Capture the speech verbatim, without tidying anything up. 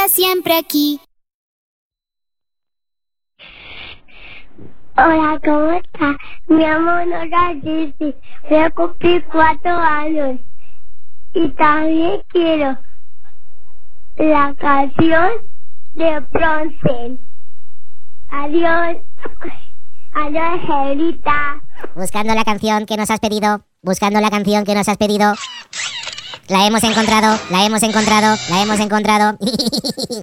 siempre aquí. Hola, ¿cómo estás? Mi amor, no la dices. Voy a cumplir cuatro años. Y también quiero la canción de Bronce. Adiós. Adiós, Angelita. Buscando la canción que nos has pedido. Buscando la canción que nos has pedido. La hemos encontrado, la hemos encontrado, la hemos encontrado.